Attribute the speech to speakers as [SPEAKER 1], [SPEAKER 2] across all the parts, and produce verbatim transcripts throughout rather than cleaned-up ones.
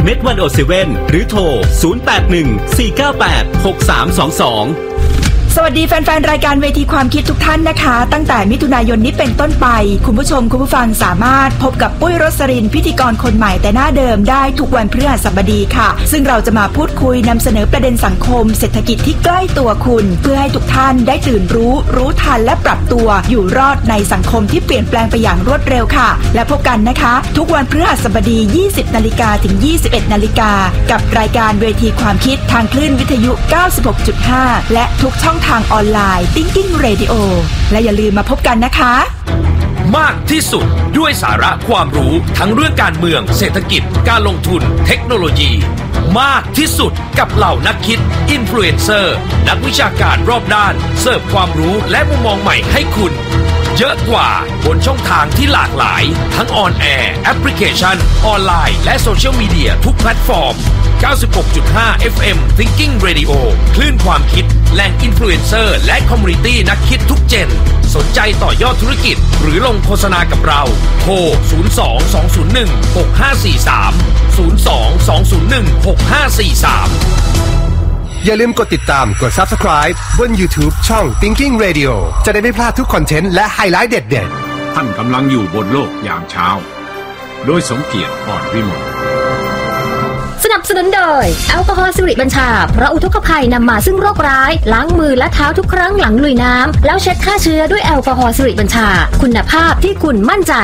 [SPEAKER 1] เม็ดวันโอเซเว่นหรือโทรศูนย์ แปด หนึ่ง สี่ เก้า แปด หก สาม สอง สอง
[SPEAKER 2] สวัสดีแฟนๆรายการเวทีความคิดทุกท่านนะคะตั้งแต่มิถุนายนนี้เป็นต้นไปคุณผู้ชมคุณผู้ฟังสามารถพบกับปุ้ยรสรินพิธีกรคนใหม่แต่หน้าเดิมได้ทุกวันพฤหัสบดีค่ะซึ่งเราจะมาพูดคุยนำเสนอประเด็นสังคมเศรษฐกิจที่ใกล้ตัวคุณเพื่อให้ทุกท่านได้ตื่นรู้รู้ทันและปรับตัวอยู่รอดในสังคมที่เปลี่ยนแปลงไปอย่างรวดเร็วค่ะและพบกันนะคะทุกวันพฤหัสบดี ยี่สิบนาฬิกา ถึง ยี่สิบเอ็ดนาฬิกากับรายการเวทีความคิดทางคลื่นวิทยุ เก้าสิบหกจุดห้า และทุกช่องทางออนไลน์Thinking Radio และอย่าลืมมาพบกันนะคะ
[SPEAKER 3] มากที่สุดด้วยสาระความรู้ทั้งเรื่องการเมืองเศรษฐกิจการลงทุนเทคโนโลยีมากที่สุดกับเหล่านักคิดอินฟลูเอนเซอร์นักวิชาการรอบด้านเสิร์ฟความรู้และมุมมองใหม่ให้คุณเยอะกว่าบนช่องทางที่หลากหลายทั้งออนแอร์แอปพลิเคชันออนไลน์และโซเชียลมีเดียทุกแพลตฟอร์ม เก้าสิบหกจุดห้า เอฟ เอ็ม Thinking Radio คลื่นความคิดแหล่งอินฟลูเอนเซอร์และคอมมูนิตี้นักคิดทุกเจนสนใจต่อยอดธุรกิจหรือลงโฆษณากับเราโทรศูนย์ สอง สอง ศูนย์ หนึ่ง หก ห้า สี่ สาม ศูนย์ สอง สอง ศูนย์ หนึ่ง หก ห้า สี่ สาม
[SPEAKER 4] อย่าลืมกดติดตามกด Subscribe บน YouTube ช่อง Thinking Radio จะได้ไม่พลาดทุกคอนเทนต์และไฮไลท์เด็ดๆ
[SPEAKER 5] ท่านกำลังอยู่บนโลกยามเช้าโดยสมเกียรติอ่อนวิมล
[SPEAKER 6] สนับสนุนโดยแอลกอฮอล์สิริบัญชาเพราะอุทกภัยนำมาซึ่งโรคร้ายล้างมือและเท้าทุกครั้งหลังลุยน้ำแล้วเช็ดฆ่าเชื้อด้วยแอลกอฮอล์สิริบัญชาคุณภาพที่คุณมั่นใจ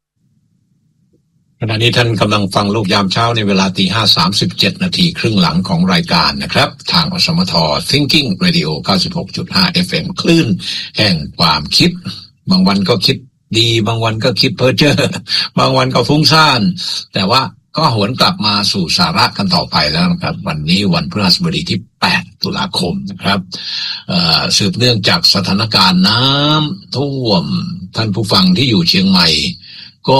[SPEAKER 5] ขณะนี้ท่านกำลังฟังโลกยามเช้าในเวลาตีห้าสามสิบเจ็ดนาทีครึ่งหลังของรายการนะครับทางอสมท Thinking Radio เก้าสิบหกจุดห้า เอฟ เอ็ม คลื่นแห่งความคิดบางวันก็คิดดีบางวันก็คิดเพ้อเจ้อบางวันก็ฟุ้งซ่านแต่ว่าก็หวนกลับมาสู่สาระกันต่อไปแล้วนะครับวันนี้วันพฤหัสบดีที่แปดตุลาคมนะครับสืบเนื่องจากสถานการณ์น้ำท่วมท่านผู้ฟังที่อยู่เชียงใหม่ก็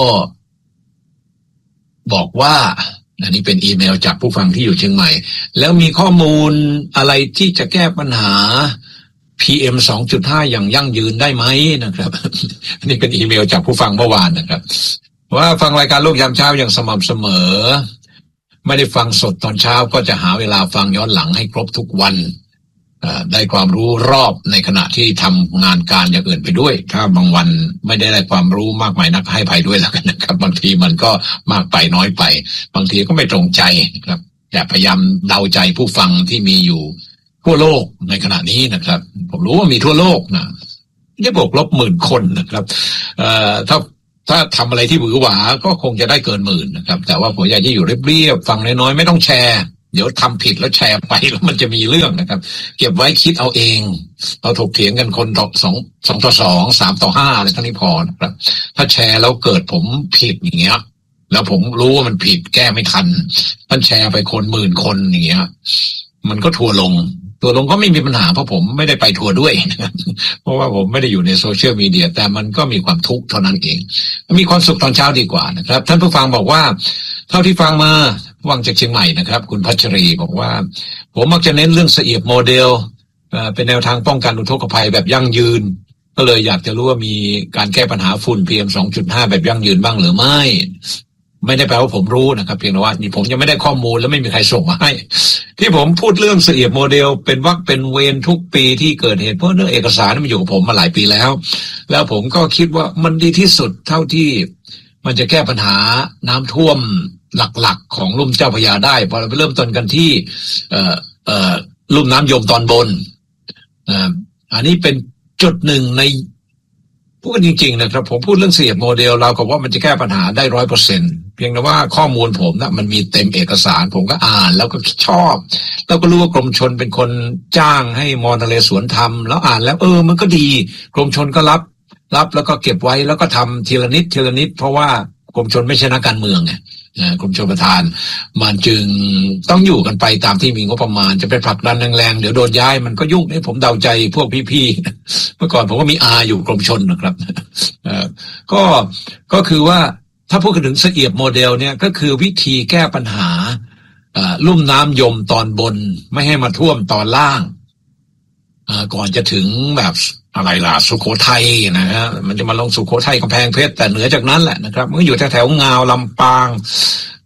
[SPEAKER 5] บอกว่าอันนี้เป็นอีเมลจากผู้ฟังที่อยู่เชียงใหม่แล้วมีข้อมูลอะไรที่จะแก้ปัญหา พี เอ็ม สองจุดห้า อย่างยั่งยืนได้ไหมนะครับนี่เป็นอีเมลจากผู้ฟังเมื่อวานนะครับว่าฟังรายการโลกยามเช้าอย่างสม่ำเสมอไม่ได้ฟังสดตอนเช้าก็จะหาเวลาฟังย้อนหลังให้ครบทุกวันได้ความรู้รอบในขณะที่ทำงานการอย่างอื่นไปด้วยถ้าบางวันไม่ได้ได้ความรู้มากมายนักให้ภัยด้วยแล้วกันนะครับบางทีมันก็มากไปน้อยไปบางทีก็ไม่ตรงใจนะครับอย่าพยายามเดาใจผู้ฟังที่มีอยู่ทั่วโลกในขณะนี้นะครับผมรู้ว่ามีทั่วโลกนะไม่บวกลบหมื่นคนนะครับเอ่อถ้าถ้าทำอะไรที่หวือหวาก็คงจะได้เกินหมื่นนะครับแต่ว่าผมอยากจะอยู่เรียบๆฟังน้อยๆไม่ต้องแชร์เดี๋ยวทำผิดแล้วแชร์ไปแล้วมันจะมีเรื่องนะครับเก็บไว้คิดเอาเองเราถกเถียงกันคนต่อสองสองต่อสองสามต่อห้าอะไรทั้งนี้พอนะครับถ้าแชร์แล้วเกิดผมผิดอย่างเงี้ยแล้วผมรู้ว่ามันผิดแก้ไม่ทันท่านแชร์ไปคนหมื่นคนอย่างเงี้ยมันก็ทัวร์ลงทัวร์ลงก็ไม่มีปัญหาเพราะผมไม่ได้ไปทัวร์ด้วยเพราะว่าผมไม่ได้อยู่ในโซเชียลมีเดียแต่มันก็มีความทุกข์เท่านั้นเองมีความสุขตอนเช้าดีกว่านะครับท่านผู้ฟังบอกว่าเท่าที่ฟังมาวังจากเชียงใหม่นะครับคุณพัชรีบอกว่าผมมักจะเน้นเรื่องเสียบโมเดลเป็นแนวทางป้องกันอุทกภัยแบบยั่งยืนก็เลยอยากจะรู้ว่ามีการแก้ปัญหาฝุ่น พี เอ็ม สองจุดห้า แบบยั่งยืนบ้างหรือไม่ไม่ได้แปลว่าผมรู้นะครับเพียงแต่ว่านี่ผมยังไม่ได้ข้อมูลแล้วไม่มีใครส่งมาให้ที่ผมพูดเรื่องเสียบโมเดลเป็นวรรคเป็นเวรทุกปีที่เกิดเหตุเพราะเรื่องเอกสารมันอยู่กับผมมาหลายปีแล้วแล้วผมก็คิดว่ามันดีที่สุดเท่าที่มันจะแก้ปัญหาน้ำท่วมหลักๆของลุ่มเจ้าพระยาได้พอเราไปเริ่มต้นกันที่เอ่อเอ่อลุ่มน้ำยมตอนบนอ่าอันนี้เป็นจุดหนึ่งในพูดจริงๆนะครับผมพูดเรื่องเสียบโมเดลเราก็ว่ามันจะแก้ปัญหาได้ร้อยเปอร์เซ็นต์เพียงแต่ว่าข้อมูลผมนะมันมีเต็มเอกสารผมก็อ่านแล้วก็ชอบแล้วก็รู้ว่ากรมชลเป็นคนจ้างให้มอญนเรศวรทำแล้วอ่านแล้วเออมันก็ดีกรมชลก็รับรับแล้วก็เก็บไว้แล้วก็ทำทีละนิดทีละนิดเพราะว่ากรมชลไม่ใช่นักการเมืองไงกรมชลประทานมันจึงต้องอยู่กันไปตามที่มีงบประมาณจะไปผลักดันแรงๆเดี๋ยวโดนย้ายมันก็ยุ่งให้ผมเดาใจพวกพี่ๆเมื่อก่อนผมก็มีอาอยู่กรมชลนะครับก็ก็คือว่าถ้าพูดถึงเสียบโมเดลเนี่ยก็คือวิธีแก้ปัญหาลุ่มน้ำยมตอนบนไม่ให้มาท่วมตอนล่างก่อนจะถึงแบบอะไรล่ะสุโขทัยนะฮะมันจะมาลงสุโขทัยกำแพงเพชรแต่เหนือจากนั้นแหละนะครับมันก็อยู่แถวๆงาวลำปาง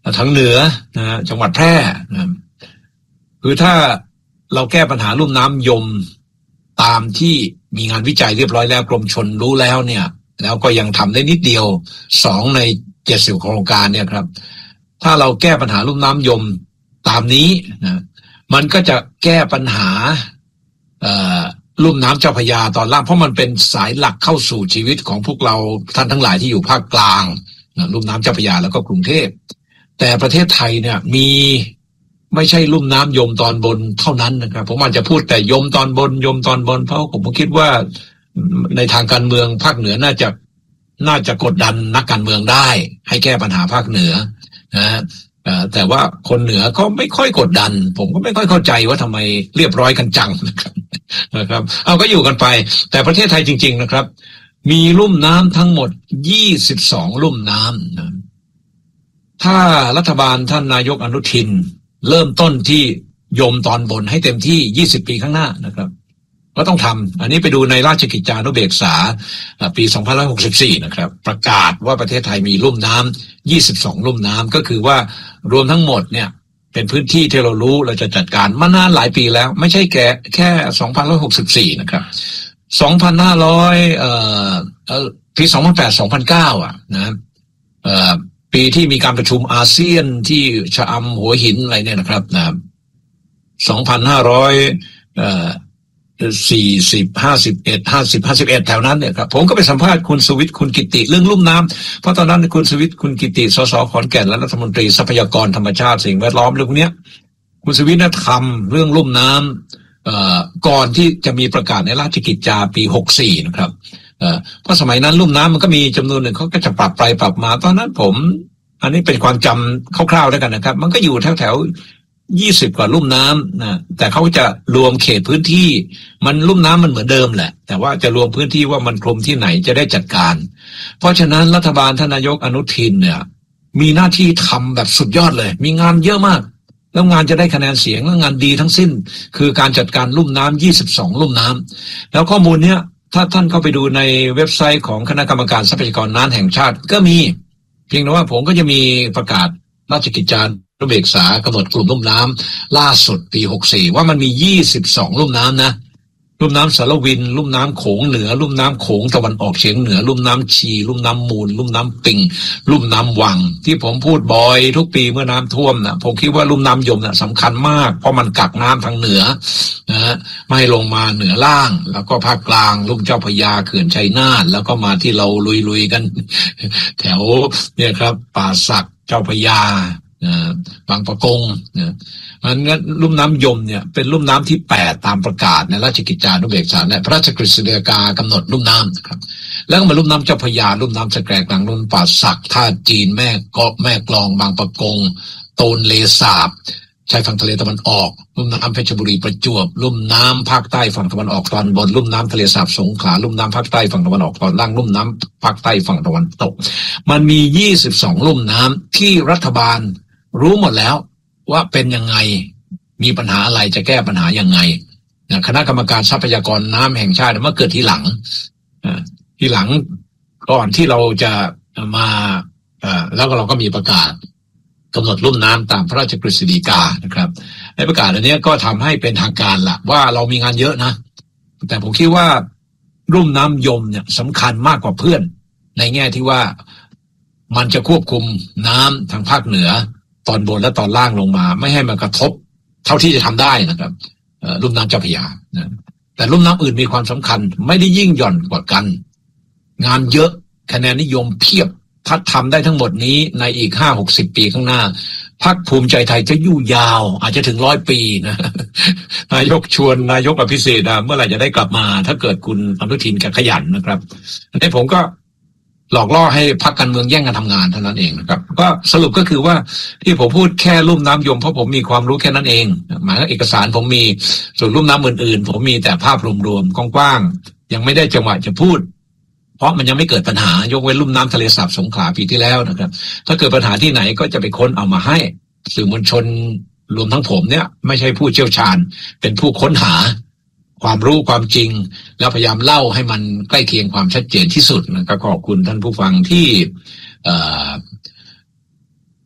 [SPEAKER 5] ทางเหนือนะจังหวัดแพร่นะคือถ้าเราแก้ปัญหาลุ่มน้ำยมตามที่มีงานวิจัยเรียบร้อยแล้วกรมชลรู้แล้วเนี่ยแล้วก็ยังทำได้นิดเดียวสองในเจ็ดสิบโครงการเนี่ยครับถ้าเราแก้ปัญหาลุ่มน้ำยมตามนี้นะมันก็จะแก้ปัญหาลุ่มน้ำเจ้าพระยาตอนล่างเพราะมันเป็นสายหลักเข้าสู่ชีวิตของพวกเราท่านทั้งหลายที่อยู่ภาคกลางนะลุ่มน้ำเจ้าพระยาแล้วก็กรุงเทพแต่ประเทศไทยเนี่ยมีไม่ใช่ลุ่มน้ำยมตอนบนเท่านั้นนะครับผมอาจจะพูดแต่ยมตอนบนยมตอนบนเพราะผมคิดว่าในทางการเมืองภาคเหนือน่าจะน่าจะกดดันนักการเมืองได้ให้แก้ปัญหาภาคเหนือนะแต่ว่าคนเหนือก็ไม่ค่อยกดดันผมก็ไม่ค่อยเข้าใจว่าทำไมเรียบร้อยกันจังนะครับนะครับเอาก็อยู่กันไปแต่ประเทศไทยจริงๆนะครับมีลุ่มน้ำทั้งหมดยี่สิบสองลุ่มน้ำนะถ้ารัฐบาลท่านนายกอนุทินเริ่มต้นที่ยมตอนบนให้เต็มที่ยี่สิบปีข้างหน้านะครับก็ต้องทำอันนี้ไปดูในราชกิจจานุเบกษาปีสองพันห้าร้อยหกสิบสี่นะครับประกาศว่าประเทศไทยมีลุ่มน้ำยี่สิบสองลุ่มน้ำก็คือว่ารวมทั้งหมดเนี่ยเป็นพื้นที่ที่เรารู้เราจะจัดการมานานหลายปีแล้วไม่ใช่แค่แค่สองพันห้าร้อยหกสิบสี่นะครับสองพันห้าร้อยเอ่อเอ่อปีสองพันแปด สองพันเก้าอ่ะนะเอ่อปีที่มีการประชุมอาเซียนที่ชะอำหัวหินอะไรเนี่ยนะครับนะสองพันห้าร้อยเอ่อสี่สิบ ห้าสิบเอ็ด ห้าสิบ ห้าสิบเอ็ดแถวนั้นเนี่ยครับผมก็ไปสัมภาษณ์คุณสุวิทย์คุณกิติเรื่องลุ่มน้ำเพราะตอนนั้นคุณสุวิทย์คุณกิติสสขอนแก่นและรัฐมนตรีทรัพยากรธรรมชาติสิ่งแวดล้อมเรื่องพวกนี้คุณสุวิทย์น่ะทำเรื่องลุ่มน้ำเอ่อก่อนที่จะมีประกาศในราชกิจจาปีหกสิบสี่นะครับเอ่อเพราะสมัยนั้นลุ่มน้ำมันก็มีจำนวนหนึ่งเขาก็จะปรับไปปรับมาตอนนั้นผมอันนี้เป็นความจำคร่าวๆแล้วกันนะครับมันก็อยู่แถวๆยี่สิบกว่าลุ่มน้ำนะแต่เขาจะรวมเขตพื้นที่มันลุ่มน้ำมันเหมือนเดิมแหละแต่ว่าจะรวมพื้นที่ว่ามันคลุมที่ไหนจะได้จัดการเพราะฉะนั้นรัฐบาลท่านนายกอนุทินเนี่ยมีหน้าที่ทำแบบสุดยอดเลยมีงานเยอะมากแล้วงานจะได้คะแนนเสียงแล้วงานดีทั้งสิ้นคือการจัดการลุ่มน้ำยี่สิบสองลุ่มน้ำแล้วข้อมูลเนี้ยถ้าท่านเข้าไปดูในเว็บไซต์ของคณะกรรมการทรัพยากรน้ำแห่งชาติก็มีเพียงแต่ว่าผมก็จะมีประกาศราชกิจจานุเบกษากำหนดกลุ่มลุ่มน้ำล่าสุดปีหกสิบสี่ว่ามันมียี่สิบสองลุ่มน้ำนะลุ่มน้ำสารวินลุ่มน้ำโขงเหนือลุ่มน้ำโขงตะวันออกเฉียงเหนือลุ่มน้ำชีลุ่มน้ำมูลลุ่มน้ำปิงลุ่มน้ำวังที่ผมพูดบ่อยทุกปีเมื่อน้ำท่วมนะผมคิดว่าลุ่มน้ำยมนะสำคัญมากเพราะมันกักน้ำทางเหนือนะฮะไม่ให้ลงมาเหนือล่างแล้วก็ภาคกลางลุ่มเจ้าพระยาเขื่อนชัยนาทแล้วก็มาที่เราลุยๆกันแถวเนี่ยครับป่าสักเจ้าพระยาบางปะกงนะมันงั้นลุ่มน้ำยมเนี่ยเป็นลุ่มน้ำที่แปดตามประกาศในราชกิจจานุเบกษาในพระราชกฤษฎีกากำหนดลุ่มน้ำนะครับแล้วก็มาลุ่มน้ำเจ้าพระยาลุ่มน้ำสะแกรกหลังลุ่มป่าสักท่าจีนแม่เกาะแม่กลองบางปะกงโตนเลสาบชายฝั่งทะเลตะวันออกลุ่มน้ำเพชรบุรีประจวบลุ่มน้ำภาคใต้ฝั่งตะวันออกตอนบนลุ่มน้ำทะเลสาบสงขลาลุ่มน้ำภาคใต้ฝั่งตะวันออกตอนล่างลุ่มน้ำภาคใต้ฝั่งตะวันตกมันมียี่สิบสองลุ่มน้ำที่รัฐบาลรู้หมดแล้วว่าเป็นยังไงมีปัญหาอะไรจะแก้ปัญหายังไงคณะกรรมการทรัพยากรน้ำแห่งชาติเมื่อเกิดทีหลังทีหลังก่อนที่เราจะมาแล้วก็เราก็มีประกาศกำหนดลุ่มน้ำตามพระราชกฤษฎีกานะครับในประกาศอันนี้ก็ทำให้เป็นทางการละว่าเรามีงานเยอะนะแต่ผมคิดว่าลุ่มน้ำยมเนี่ยสำคัญมากกว่าเพื่อนในแง่ที่ว่ามันจะควบคุมน้ำทางภาคเหนือตอนบนและตอนล่างลงมาไม่ให้มันกระทบเท่าที่จะทำได้นะครับลุ่มน้ำเจ้าพระยานะแต่ลุ่มน้ำอื่นมีความสำคัญไม่ได้ยิ่งหย่อนกว่ากันงานเยอะคะแนนนิยมเพียบถ้าทำได้ทั้งหมดนี้ในอีกห้าหกสิบปีข้างหน้าพรรคภูมิใจไทยจะอยู่ยาวอาจจะถึงร้อยปีนะนายกชวนนายกอภิสิทธิ์เมื่อไหร่จะได้กลับมาถ้าเกิดคุณอนุทินกับขยันนะครับอันนี้ผมก็หลอกล่อให้พรรคการเมืองแย่งกันทำงานเท่านั้นเองนะครับก็สรุปก็คือว่าที่ผมพูดแค่ลุ่มน้ำยมเพราะผมมีความรู้แค่นั้นเองหมายถึงเอกสารผมมีส่วนลุ่มน้ำอื่นๆผมมีแต่ภาพรวมๆกว้างๆยังไม่ได้จังหวะจะพูดเพราะมันยังไม่เกิดปัญหายกเว้นลุ่มน้ำทะเลสาบสงขลาปีที่แล้วนะครับถ้าเกิดปัญหาที่ไหนก็จะไปค้นเอามาให้สื่อมวลชนรวมทั้งผมเนี่ยไม่ใช่ผู้เชี่ยวชาญเป็นผู้ค้นหาความรู้ความจริงแล้วพยายามเล่าให้มันใกล้เคียงความชัดเจนที่สุดนะครับขอบคุณท่านผู้ฟังที่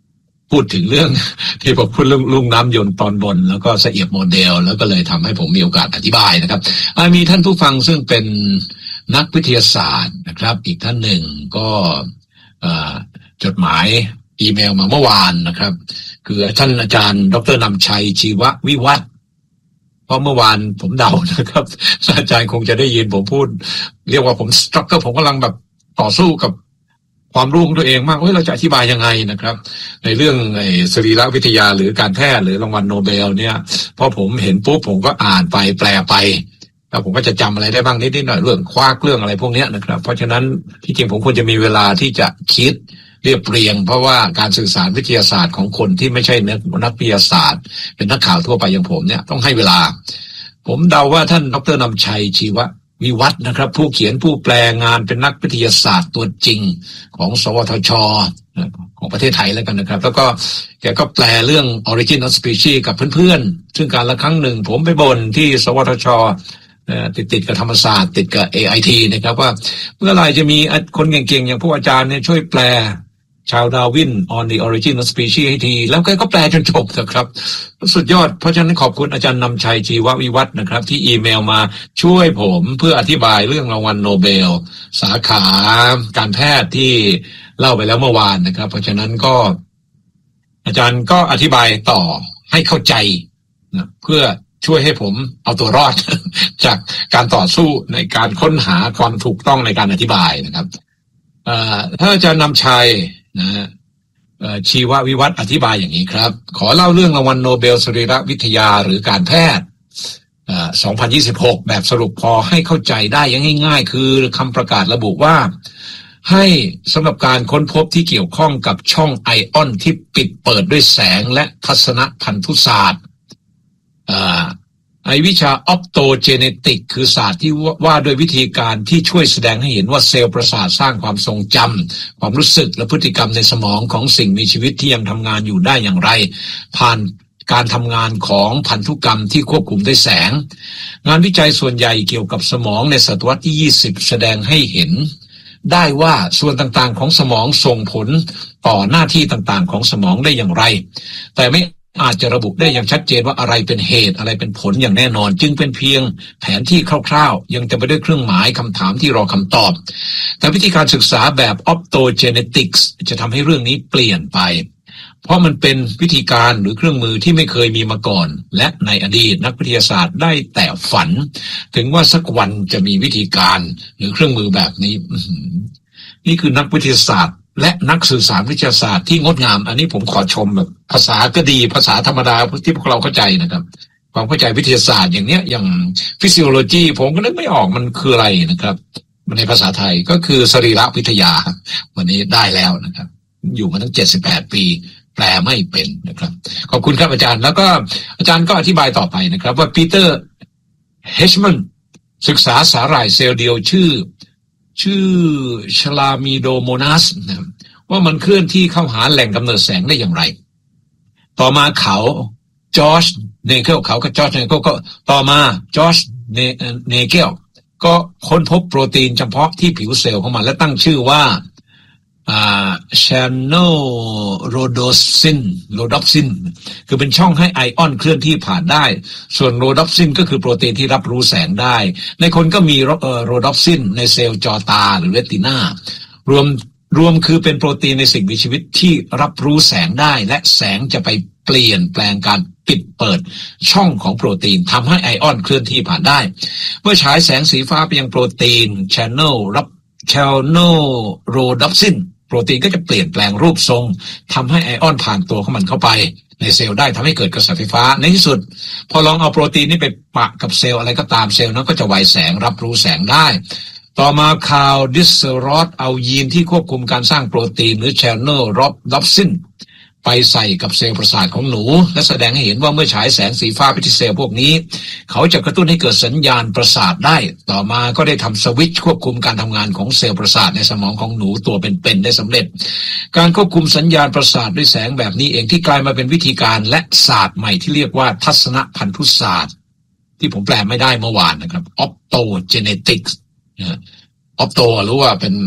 [SPEAKER 5] พูดถึงเรื่องที่ผมพูดเรื่องลุ่งน้ำยนต์ตอนบนแล้วก็เสียบโมเดลแล้วก็เลยทำให้ผมมีโอกาสอธิบายนะครับมีท่านผู้ฟังซึ่งเป็นนักวิทยาศาสตร์นะครับอีกท่านหนึ่งก็จดหมายอีเมลมาเมื่อวานนะครับคือท่านอาจารย์ดร.นำชัยชีววิวัฒน์เพราะเมื่อวานผมเดานะครับอาจารย์คงจะได้ยินผมพูดเรียกว่าผมสตรัคเกอร์ผมกำลังแบบต่อสู้กับความรู้ของตัวเองมากเฮ้ยเราจะอธิบายยังไงนะครับในเรื่องไอ้สรีรวิทยาหรือการแพทย์หรือรางวัลโนเบลเนี่ยพอผมเห็นปุ๊บผมก็อ่านไปแปลไปแล้วผมก็จะจำอะไรได้บ้างนิดๆหน่อยเรื่องคว้าเรื่องอะไรพวกนี้นะครับเพราะฉะนั้นที่จริงผมควรจะมีเวลาที่จะคิดเรียบเรียงเพราะว่าการสื่อสารวิทยาศาสตร์ของคนที่ไม่ใช่นักนักวิทยาศาสตร์เป็นนักข่าวทั่วไปอย่างผมเนี่ยต้องให้เวลาผมเดาว่าท่านดร.นำชัยชีววิวัฒน์นะครับผู้เขียนผู้แปลงานเป็นนักวิทยาศาสตร์ตัวจริงของสวทช.ของประเทศไทยแล้วกันนะครับแล้วก็แกก็แปลเรื่อง Origin of Species กับเพื่อนๆซึ่งการละครั้งหนึ่งผมไปบ่นที่สวทช.ติดติดกับธรรมศาสตร์ติดกับ เอ ไอ ที นะครับว่าเมื่อไหร่จะมีคนเก่งๆอย่างพวกอาจารย์เนี่ยช่วยแปลชาวดาวิน on the origin of species ให้ทีแล้วก็แปลจนจบนะครับสุดยอดเพราะฉะนั้นขอบคุณอาจารย์นำชัยชีววิวัฒน์นะครับที่อีเมลมาช่วยผมเพื่ออธิบายเรื่องรางวัลโนเบลสาขาการแพทย์ที่เล่าไปแล้วเมื่อวานนะครับเพราะฉะนั้นก็อาจารย์ก็อธิบายต่อให้เข้าใจนะเพื่อช่วยให้ผมเอาตัวรอด จากการต่อสู้ในการค้นหาความถูกต้องในการอธิบายนะครับถ้าอาจารย์นำชัยนะชีววิวัฒน์อธิบายอย่างนี้ครับขอเล่าเรื่องรางวัลโนเบลสรีรวิทยาหรือการแพทย์สองพันยี่สิบหกแบบสรุปพอให้เข้าใจได้อย่างง่ายๆคือคำประกาศระบุว่าให้สำหรับการค้นพบที่เกี่ยวข้องกับช่องไอออนที่ปิดเปิดด้วยแสงและทัศนพันธุศาสตร์ไอวิชาออปโตเจเนติกคือศาสตร์ที่ว่าด้วยวิธีการที่ช่วยแสดงให้เห็นว่าเซลล์ประสาทสร้างความทรงจำความรู้สึกและพฤติกรรมในสมองของสิ่งมีชีวิตที่ยังทำงานอยู่ได้อย่างไรผ่านการทำงานของพันธุกรรมที่ควบคุมด้วยแสงงานวิจัยส่วนใหญ่เกี่ยวกับสมองในศตวรรษที่ยี่สิบแสดงให้เห็นได้ว่าส่วนต่างๆของสมองส่งผลต่อหน้าที่ต่างๆของสมองได้อย่างไรแต่ไม่อาจจะระบุได้อย่างชัดเจนว่าอะไรเป็นเหตุอะไรเป็นผลอย่างแน่นอนจึงเป็นเพียงแผนที่คร่าวๆยังเต็มไปด้วยเครื่องหมายคำถามที่รอคำตอบแต่วิธีการศึกษาแบบ Optogenetics จะทำให้เรื่องนี้เปลี่ยนไปเพราะมันเป็นวิธีการหรือเครื่องมือที่ไม่เคยมีมาก่อนและในอดีตนักวิทยาศาสตร์ได้แต่ฝันถึงว่าสักวันจะมีวิธีการหรือเครื่องมือแบบนี้นี่คือนักวิทยาศาสตร์และนักสื่อสารวิทยาศาสตร์ที่งดงามอันนี้ผมขอชมแบบภาษาก็ดีภาษาธรรมดาที่พวกเราเข้าใจนะครับความเข้าใจวิทยาศาสตร์อย่างเนี้ยอย่าง physiology ผมก็นึกไม่ออกมันคืออะไรนะครับในภาษาไทยก็คือสรีรวิทยาวันนี้ได้แล้วนะครับอยู่มาตั้งเจ็ดสิบแปดปีแปลไม่เป็นนะครับขอบคุณครับอาจารย์แล้วก็อาจารย์ก็อธิบายต่อไปนะครับว่าปีเตอร์เฮชแมนศึกษาสาหร่ายเซลล์เดียวชื่อชื่อชลามีโดโมนัสนะว่ามันเคลื่อนที่เข้าหาแหล่งกำเนิดแสงได้อย่างไรต่อมาเขาจอร์จเนเกิลเขากับจอร์จเนเกิลก็ต่อมาจอร์จเนเกิลก็ค้นพบโปรตีนเฉพาะที่ผิวเซลล์ของมันและตั้งชื่อว่าอ่า channel rhodopsin rhodopsin คือเป็นช่องให้ไอออนเคลื่อนที่ผ่านได้ส่วน rhodopsin ก็คือโปรตีนที่รับรู้แสงได้ในคนก็มี rhodopsin ในเซลล์จอตาหรือเรตินารวมรวมคือเป็นโปรตีนในสิ่งมีชีวิตที่รับรู้แสงได้และแสงจะไปเปลี่ยนแปลงการปิดเปิดช่องของโปรตีนทำให้ไอออนเคลื่อนที่ผ่านได้เมื่อฉายแสงสีฟ้าไปยังโปรตีน channel รับ channel rhodopsinโปรตีนก็จะเปลี่ยนแปลงรูปทรงทำให้ไอออนผ่านตัวของมันเข้าไปในเซลล์ได้ทำให้เกิดกระแสไฟฟ้าในที่สุดพอลองเอาโปรตีนนี้ไปปะกับเซลล์อะไรก็ตามเซลล์นั้นก็จะไวแสงรับรู้แสงได้ต่อมาคาร์ดิสรอดเอายีนที่ควบคุมการสร้างโปรตีนหรือ channel rhodopsin ไปใส่กับเซลล์ประสาทของหนูและแสดงให้เห็นว่าเมื่อฉายแสงสีฟ้าไปที่เซลล์พวกนี้เขาจะกระตุ้นให้เกิดสัญญาณประสาทได้ต่อมาก็ได้ทำสวิตช์ควบคุมการทำงานของเซลล์ประสาทในสมองของหนูตัวเป็นๆได้สำเร็จการควบคุมสัญญาณประสาทด้วยแสงแบบนี้เองที่กลายมาเป็นวิธีการและศาสตร์ใหม่ที่เรียกว่าทัศนพันธุศาสตร์ที่ผมแปลไม่ได้เมื่อวานนะครับ Optogenetics ออปโตหรือว่าเป็น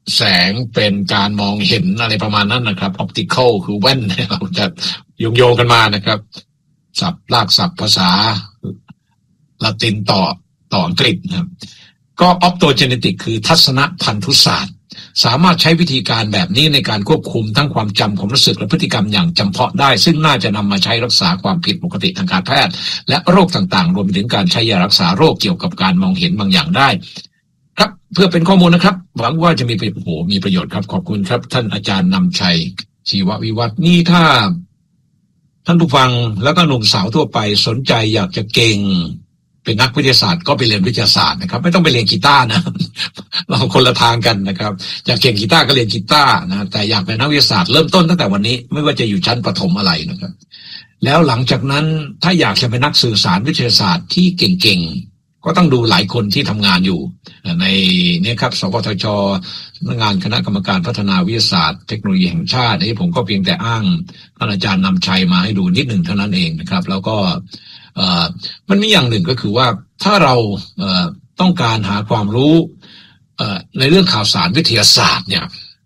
[SPEAKER 5] แสงเป็นการมองเห็นอะไรประมาณนั้นนะครับ optical คือแว่นเราจะโยงโยงกันมานะครับศัพท์ลากศัพท์ภาษาละตินต่อต่ออังกฤษนะครับก็ optogenetic คือทัศนพันธุศาสตร์สามารถใช้วิธีการแบบนี้ในการควบคุมทั้งความจำความรู้สึกและพฤติกรรมอย่างจำเพาะได้ซึ่งน่าจะนำมาใช้รักษาความผิดปกติทางการแพทย์และโรคต่างๆรวมไปถึงการใช้ยารักษาโรคเกี่ยวกับการมองเห็นบางอย่างได้ครับเพื่อเป็นข้อมูลนะครับหวังว่าจะมีโอ้โหมีประโยชน์ครับขอบคุณครับท่านอาจารย์นำชัยชีววิวัฒน์นี่ถ้าท่านผู้ฟังแล้วก็หนุ่มสาวทั่วไปสนใจอยากจะเก่งเป็นนักวิทยาศาสตร์ก็ไปเรียนวิทยาศาสตร์นะครับไม่ต้องไปเรียนกีตาร์นะเราคนละทางกันนะครับอยากเก่งกีตาร์ก็เรียนกีตาร์นะแต่อยากเป็นนักวิทยาศาสตร์เริ่มต้นตั้งแต่วันนี้ไม่ว่าจะอยู่ชั้นประถมอะไรนะครับแล้วหลังจากนั้นถ้าอยากจะเป็นนักสื่อสารวิทยาศาสตร์ที่เก่งๆก็ต้องดูหลายคนที่ทำงานอยู่ในนี้ครับสวทช.สำนักงานคณะกรรมการพัฒนาวิทยาศาสตร์เทคโนโลยีแห่งชาตินี่ผมก็เพียงแต่อ้างท่านอาจารย์นำชัยมาให้ดูนิดหนึ่งเท่านั้นเองนะครับแล้วก็มันมีอย่างหนึ่งก็คือว่าถ้าเราต้องการหาความรู้ในเรื่องข่าวสารวิทยาศาสตร์เนี่ย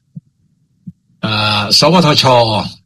[SPEAKER 5] สวทช.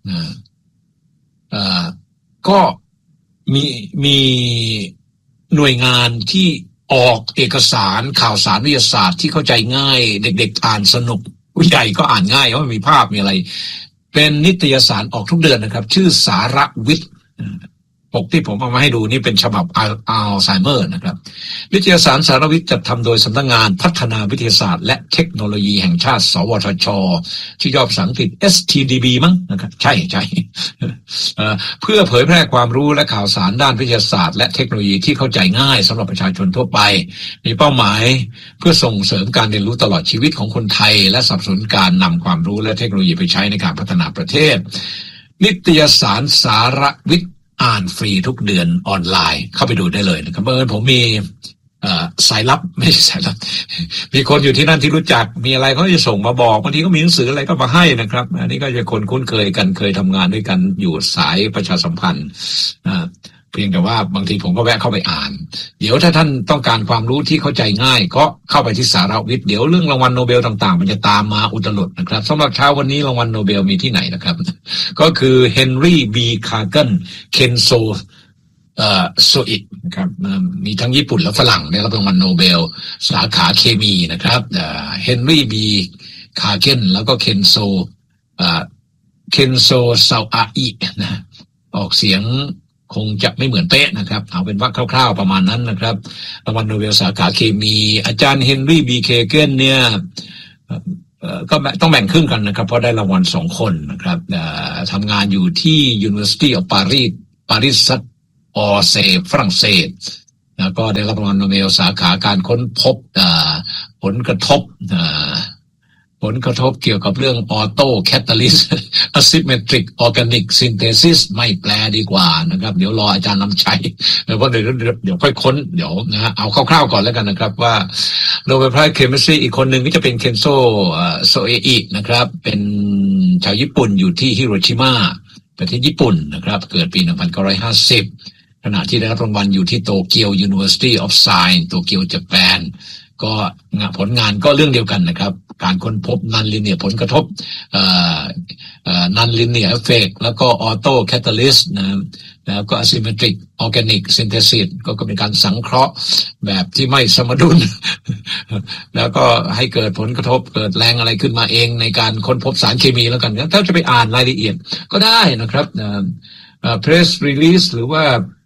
[SPEAKER 5] ก็มีมีหน่วยงานที่ออกเอกสารข่าวสารวิทยาศาสตร์ที่เข้าใจง่ายเด็กๆอ่านสนุกผู้ใหญ่ก็อ่านง่ายเพราะมันมีภาพมีอะไรเป็นนิตยสารออกทุกเดือนนะครับชื่อสารวิทย์ปกที่ผมเอามาให้ดูนี่เป็นฉบับอัลไซเมอร์นะครับวิทยาสารสารวิทย์จัดทำโดยสำนักงานพัฒนาวิทยาศาสตร์และเทคโนโลยีแห่งชาติสวทช.ชื่อย่อภาษาอังกฤษ เอส ที ดี บี มั้งนะครับใช่ใช่เพื่อเผยแพร่ความรู้และข่าวสารด้านวิทยาศาสตร์และเทคโนโลยีที่เข้าใจง่ายสำหรับประชาชนทั่วไปมีเป้าหมายเพื่อส่งเสริมการเรียนรู้ตลอดชีวิตของคนไทยและสนับสนุนการนำความรู้และเทคโนโลยีไปใช้ในการพัฒนาประเทศนิตยสารสารวิทย์อ่านฟรีทุกเดือนออนไลน์เข้าไปดูได้เลยนะครับเมื่อผมมีสายลับไม่ใช่สายลับมีคนอยู่ที่นั่นที่รู้จักมีอะไรเขาจะส่งมาบอกบางทีก็มีหนังสืออะไรก็มาให้นะครับอันนี้ก็จะคนคุ้นเคยกันเคยทำงานด้วยกันอยู่สายประชาสัมพันธ์เพียงแต่ว่าบางทีผมก็แวะเข้าไปอ่านเดี๋ยวถ้าท่านต้องการความรู้ที่เข้าใจง่ายก็เข้าไปที่สารวิทย์เดี๋ยวเรื่องรางวัลโนเบลต่างๆมันจะตามมาอุตลุดนะครับสำหรับเช้าวันนี้รางวัลโนเบลมีที่ไหนนะครับก็คือเฮนรี่บีคาร์เกนเคนโซเอ่อโซอินะครับมีทั้งญี่ปุ่นและฝรั่งได้รับรางวัลโนเบลสาขาเคมีนะครับเอ่อเฮนรี่บีคาร์เกนแล้วก็เคนโซเอ่อเคนโซซาอาอินะออกเสียงคงจะไม่เหมือนเป๊ะนะครับเอาเป็นว่าคร่าวๆประมาณนั้นนะครับรางวัลโนเบลสาขาเคมีอาจารย์เฮนรี่บีเคเกนเนี่ยก็ต้องแบ่งครึ่งกันนะครับเพราะได้รางวัลสองคนนะครับทำงานอยู่ที่ University of Paris ปารีสออเซฝรั่งเศสแล้วก็ได้รับรางวัลโนเบลสาขาการค้นพบผลกระทบผลกระทบเกี่ยวกับเรื่องออโต้แคตตาลิสต์อะซิเมตริกออร์แกนิกซินเทซิสไม่แปลดีกว่านะครับเดี๋ยวรออาจารย์นำชัยเดี๋ยวเดี๋ยวเดี๋ยวค่อยค้นเดี๋ยวนะฮะเอาคร่าวๆก่อนแล้วกันนะครับว่าโนเบลไพรส์เคมีสตรีอีกคนหนึ่งก็จะเป็นเคนโซโซเออินะครับเป็นชาวญี่ปุ่นอยู่ที่ฮิโรชิมาประเทศญี่ปุ่นนะครับเกิดปีหนึ่งพันเก้าร้อยห้าสิบขณะที่ได้รับรางวัลอยู่ที่โตเกียว University of Science โตเกียวญี่ปุ่นก็ผลงานก็เรื่องเดียวกันนะครับการค้นพบนันลิเนียร์ผลกระทบนันลิเนียร์เอฟเฟกต์แล้วก็ออโต้แคตตาลิสต์นะแล้วก็อะซิเมตริกออร์แกนิกซินเทซิสก็เป็นการสังเคราะห์แบบที่ไม่สมดุล แล้วก็ให้เกิดผลกระทบเกิดแรงอะไรขึ้นมาเองในการค้นพบสารเคมีแล้วกันถ้าจะไปอ่านรายละเอียดก็ได้นะครับเพรสรีลีสหรือว่า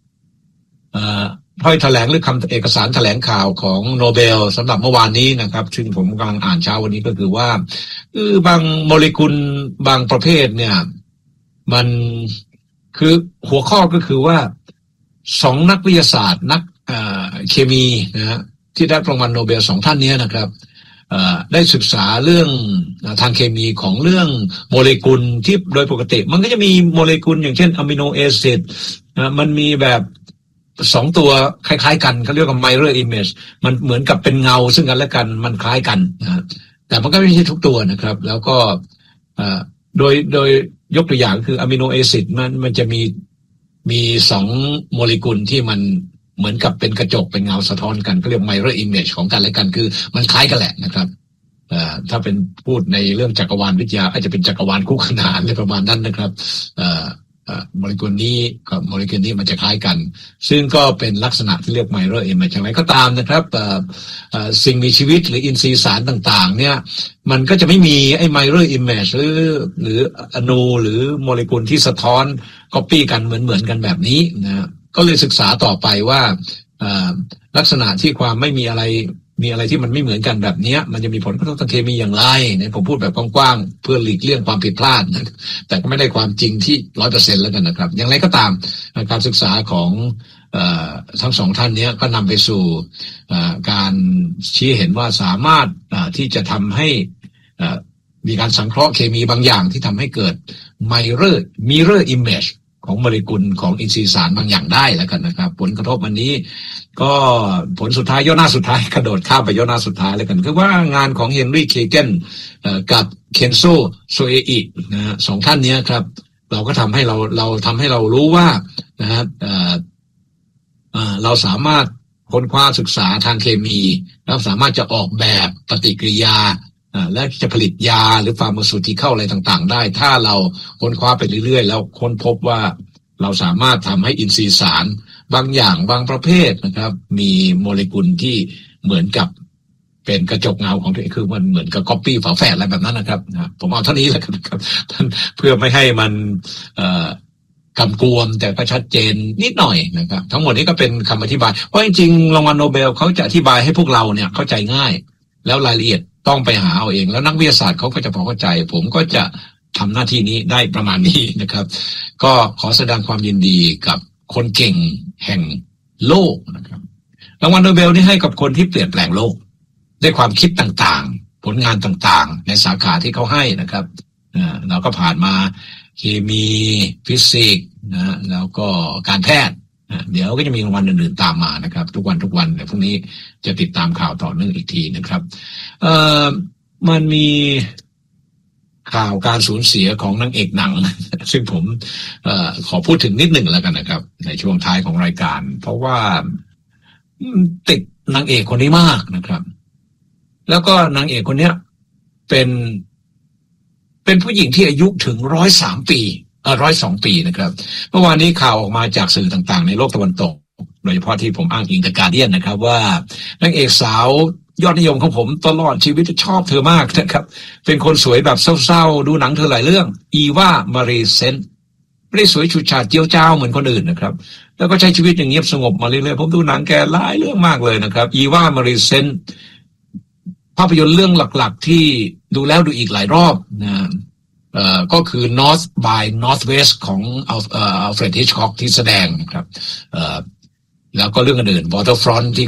[SPEAKER 5] ถ้อยแถลงหรือคำเอกสารแถลงข่าวของโนเบลสำหรับเมื่อวานนี้นะครับซึ่งผมกำลังอ่านเช้าวันนี้ก็คือว่าคือบางโมเลกุลบางประเภทเนี่ยมันคือหัวข้อก็คือว่าสองนักวิทยาศาสตร์นักเคมีนะฮะที่ได้รางวัลโนเบลสองท่านนี้นะครับได้ศึกษาเรื่องทางเคมีของเรื่องโมเลกุลที่โดยปกติมันก็จะมีโมเลกุลอย่างเช่นอะมิโนแอซิดมันมีแบบสองตัวคล้ายๆกันเขาเรียกว่า mirror image มันเหมือนกับเป็นเงาซึ่งกันและกันมันคล้ายกันนะแต่มันก็ไม่ใช่ทุกตัวนะครับแล้วก็โดยโดยยกตัวอย่างคืออะมิโนแอซิดมันมันจะมีมีสองโมเลกุลที่มันเหมือนกับเป็นกระจกเป็นเงาสะท้อนกันเขาเรียก mirror image ของกันและกันคือมันคล้ายกันแหละนะครับถ้าเป็นพูดในเรื่องจักรวาลวิทยาอาจจะเป็นจักรวาลคู่ขนานอะไรประมาณนั้นนะครับโมเลกุลนี้กับโมเลกุลนี้มันจะคล้ายกันซึ่งก็เป็นลักษณะที่เรียก mirror image อย่างไรก็ตามนะครับสิ่งมีชีวิตหรืออินทรีย์สารต่างๆเนี่ยมันก็จะไม่มีไอ้ mirror image หรือหรืออนูหรือโมเลกุลที่สะท้อน copy กันเหมือนๆกันแบบนี้นะก็เลยศึกษาต่อไปว่าลักษณะที่ความไม่มีอะไรมีอะไรที่มันไม่เหมือนกันแบบนี้มันจะมีผลกระทบทางเคมีอย่างไรเนี่ยผมพูดแบบกว้างๆเพื่อหลีกเลี่ยงความผิดพลาดนะแต่ก็ไม่ได้ความจริงที่ ร้อยเปอร์เซ็นต์ แล้วกันนะครับอย่างไรก็ตามการศึกษาของเอ่อทั้งสองท่านนี้ก็นำไปสู่การชี้เห็นว่าสามารถที่จะทำให้มีการสังเคราะห์เคมีบางอย่างที่ทำให้เกิด mirror mirror imageของโมเลกุลของอินทรีย์สารบางอย่างได้แล้วกันนะครับผลกระทบอันนี้ก็ผลสุดท้ายย่อหน้าสุดท้ายกระโดดข้ามไปย่อหน้าสุดท้ายแล้วกันคือว่างานของเฮนรี่เคเกนกับเคนโซโซเออินะสองท่านนี้ครับเราก็ทำให้เราเราทำให้เรารู้ว่านะครับเราสามารถค้นคว้าศึกษาทางเคมีแล้วสามารถจะออกแบบปฏิกิริยาและจะผลิตยาหรือฟาร์มาซูติคอลอะไรต่างๆได้ถ้าเราค้นคว้าไปเรื่อยๆแล้วค้นพบว่าเราสามารถทำให้อินทรีย์สารบางอย่างบางประเภทนะครับมีโมเลกุลที่เหมือนกับเป็นกระจกเงาของตัวเองคือมันเหมือนกับก๊อปปี้ฝาแฝดอะไรแบบนั้นนะครับผมเอาเท่านี้แหละครับเพื่อไม่ให้มันกำกวมแต่ก็ชัดเจนนิดหน่อยนะครับทั้งหมดนี้ก็เป็นคำอธิบายเพราะจริงๆรางวัลโนเบลเขาจะอธิบายให้พวกเราเนี่ยเข้าใจง่ายแล้วรายละเอียดต้องไปหาเอาเองแล้วนักวิทยาศาสตร์เขาก็จะพอเข้าใจผมก็จะทำหน้าที่นี้ได้ประมาณนี้นะครับก็ขอแสดงความยินดีกับคนเก่งแห่งโลกนะครับรางวัลโนเบลนี่ให้กับคนที่เปลี่ยนแปลงโลกด้วยความคิดต่างๆผลงานต่างๆในสาขาที่เขาให้นะครับเราก็ผ่านมาเคมีฟิสิกส์นะแล้วก็การแพทย์เดี๋ยวก็จะมีรางวัลอื่นๆตามมานะครับทุกวันทุกวันเดี๋ยวพรุ่งนี้จะติดตามข่าวต่อเนื่องอีกทีนะครับเอ่อมันมีข่าวการสูญเสียของนางเอกหนังซึ่งผมเอ่อขอพูดถึงนิดหนึ่งแล้วกันนะครับในช่วงท้ายของรายการเพราะว่าติดนางเอกคนนี้มากนะครับแล้วก็นางเอกคนนี้เป็นเป็นผู้หญิงที่อายุถึงร้อยสามปีเออร้อยสองปีนะครับเมื่อวานนี้ข่าวออกมาจากสื่อต่างๆในโลกตะวันตกโดยเฉพาะที่ผมอ้างอิง The Guardian นะครับว่านางเอกสาวยอดนิยมของผมตลอดชีวิตชอบเธอมากนะครับเป็นคนสวยแบบเศร้าๆดูหนังเธอหลายเรื่องอีวามารีเซนไม่ได้สวยฉูดฉาดเจียวจ้าวเหมือนคนอื่นนะครับแล้วก็ใช้ชีวิตอย่างเงียบสงบมาเรื่อยๆผมดูหนังแกหลายเรื่องมากเลยนะครับอีวามารีเซนภาพยนตร์เรื่องหลักๆที่ดูแล้วดูอีกหลายรอบนะเอ่อก็คือ North by Northwest ของอัลเอ่อ Alfred Hitchcock ที่แสดงนะครับเอ่อแล้วก็เรื่องอื่น Waterfront ที่